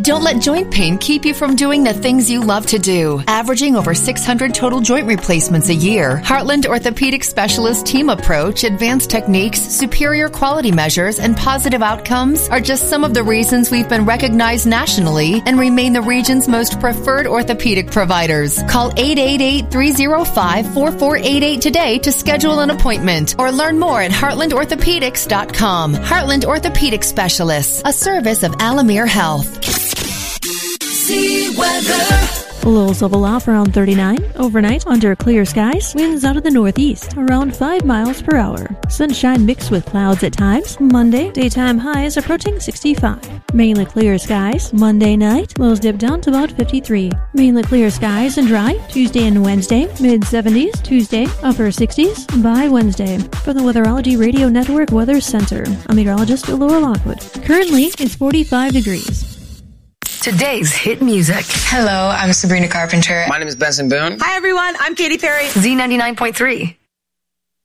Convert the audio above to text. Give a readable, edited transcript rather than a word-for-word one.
Don't let joint pain keep you from doing the things you love to do. Averaging over 600 total joint replacements a year, Heartland Orthopedic Specialist team approach, advanced techniques, superior quality measures, and positive outcomes are just some of the reasons we've been recognized nationally and remain the region's most preferred orthopedic providers. Call 888-305-4488 today to schedule an appointment or learn more at heartlandorthopedics.com. Heartland Orthopedic Specialists, a service of Alamere Health. Weather. Lows level off around 39. Overnight, under clear skies. Winds out of the northeast, around 5 miles per hour. Sunshine mixed with clouds at times. Monday, daytime highs approaching 65. Mainly clear skies. Monday night, lows dip down to about 53. Mainly clear skies and dry. Tuesday and Wednesday, mid-70s. Tuesday, upper 60s. By Wednesday. For the Weatherology Radio Network Weather Center, I'm meteorologist Laura Lockwood. Currently, it's 45 degrees. Today's hit music. Hello, I'm Sabrina Carpenter. My name is Benson Boone. Hi, everyone. I'm Katy Perry. Z99.3.